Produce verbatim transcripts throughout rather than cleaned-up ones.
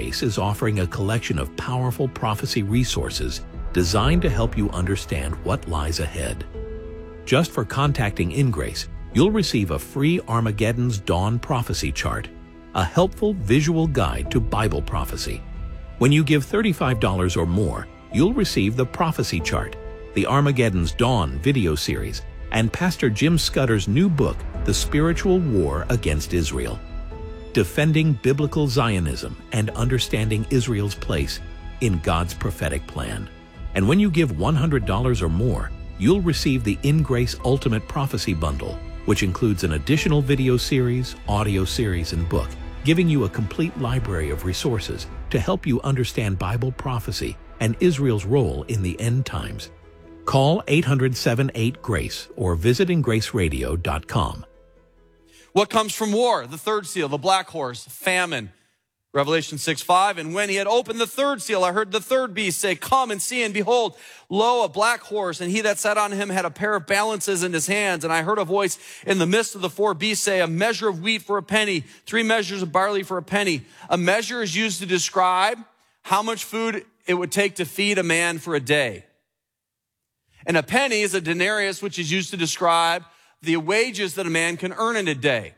InGrace is offering a collection of powerful prophecy resources designed to help you understand what lies ahead. Just for contacting InGrace, you'll receive a free Armageddon's Dawn prophecy chart, a helpful visual guide to Bible prophecy. When you give thirty-five dollars or more, you'll receive the prophecy chart, the Armageddon's Dawn video series, and Pastor Jim Scudder's new book, The Spiritual War Against Israel. Defending Biblical Zionism and Understanding Israel's Place in God's Prophetic Plan. And when you give one hundred dollars or more, you'll receive the InGrace Ultimate Prophecy Bundle, which includes an additional video series, audio series, and book, giving you a complete library of resources to help you understand Bible prophecy and Israel's role in the end times. Call eight hundred, seven eight, GRACE or visit in grace radio dot com. What comes from war? The third seal, the black horse, famine. Revelation six five, and when he had opened the third seal, I heard the third beast say, "Come and see, and behold, lo, a black horse, and he that sat on him had a pair of balances in his hands. And I heard a voice in the midst of the four beasts say, a measure of wheat for a penny, three measures of barley for a penny." A measure is used to describe how much food it would take to feed a man for a day. And a penny is a denarius, which is used to describe the wages that a man can earn in a day.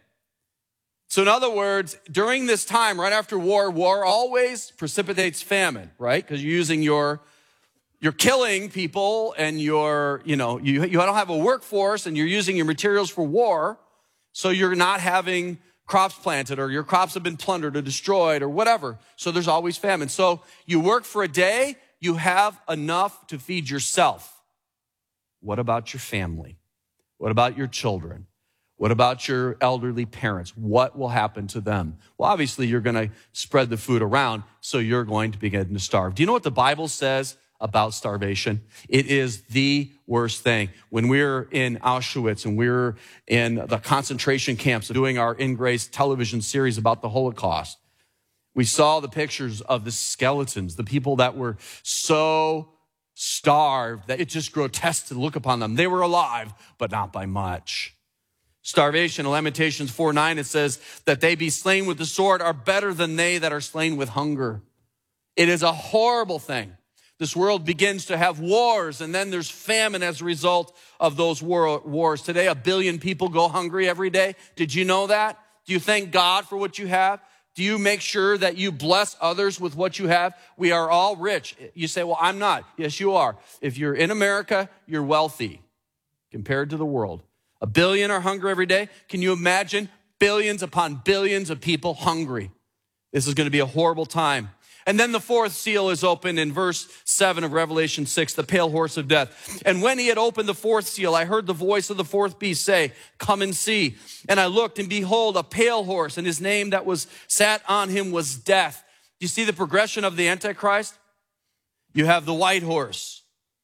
So in other words, during this time, right after war, war always precipitates famine, right? Because you're using your, you're killing people and you're, you know, you, you don't have a workforce and you're using your materials for war. So you're not having crops planted or your crops have been plundered or destroyed or whatever. So there's always famine. So you work for a day, you have enough to feed yourself. What about your family? What about your children? What about your elderly parents? What will happen to them? Well, obviously, you're going to spread the food around, so you're going to begin to starve. Do you know what the Bible says about starvation? It is the worst thing. When we were in Auschwitz and we were in the concentration camps doing our InGrace television series about the Holocaust, we saw the pictures of the skeletons, the people that were so starved that it's just grotesque to look upon them. They were alive, but not by much. Starvation, in Lamentations four nine, it says that they be slain with the sword are better than they that are slain with hunger. It is a horrible thing. This world begins to have wars, and then there's famine as a result of those war, wars. Today, a billion people go hungry every day. Did you know that? Do you thank God for what you have? Do you make sure that you bless others with what you have? We are all rich. You say, well, I'm not. Yes, you are. If you're in America, you're wealthy compared to the world. A billion are hungry every day. Can you imagine billions upon billions of people hungry? This is going to be a horrible time. And then the fourth seal is opened in verse seven of Revelation six, the pale horse of death. And when he had opened the fourth seal, I heard the voice of the fourth beast say, "Come and see." And I looked, and behold, a pale horse, and his name that was sat on him was Death. You see the progression of the Antichrist? You have the white horse.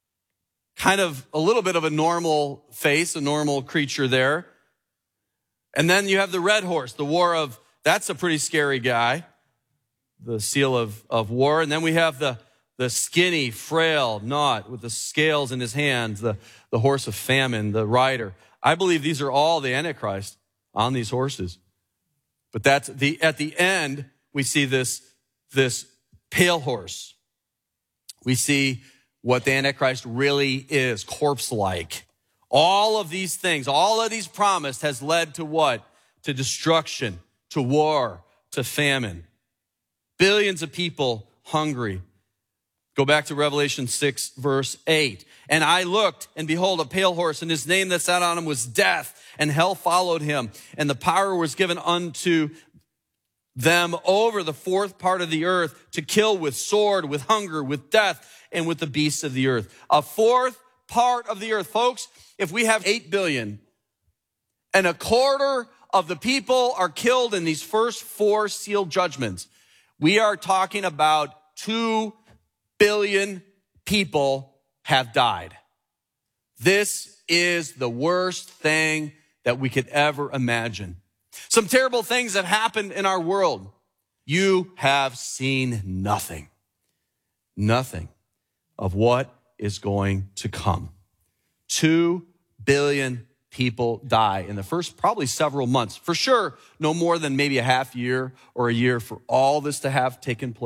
Kind of a little bit of a normal face, a normal creature there. And then you have the red horse, the war of, that's a pretty scary guy, the seal of, of war. And then we have the, the skinny, frail knot with the scales in his hands, the, the horse of famine, the rider. I believe these are all the Antichrist on these horses. But that's the, at the end, we see this, this pale horse. We see what the Antichrist really is, corpse-like. All of these things, all of these promised has led to what? To destruction, to war, to famine. Billions of people hungry. Go back to Revelation six, verse eight. And I looked, and behold, a pale horse, and his name that sat on him was Death, and hell followed him. And the power was given unto them over the fourth part of the earth to kill with sword, with hunger, with death, and with the beasts of the earth. A fourth part of the earth. Folks, if we have eight billion and a quarter of the people are killed in these first four sealed judgments, we are talking about two billion people have died. This is the worst thing that we could ever imagine. Some terrible things have happened in our world. You have seen nothing. Nothing of what is going to come. Two billion people die in the first probably several months. For sure, no more than maybe a half year or a year for all this to have taken place.